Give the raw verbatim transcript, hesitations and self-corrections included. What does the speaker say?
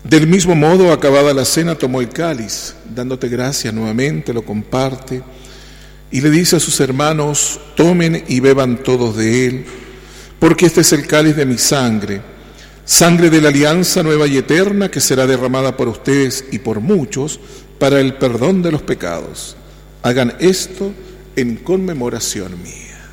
Del mismo modo, acabada la cena, tomó el cáliz, dándote gracias nuevamente, lo comparte y le dice a sus hermanos: tomen y beban todos de él, porque este es el cáliz de mi sangre, sangre de la alianza nueva y eterna, que será derramada por ustedes y por muchos para el perdón de los pecados. Hagan esto en conmemoración mía.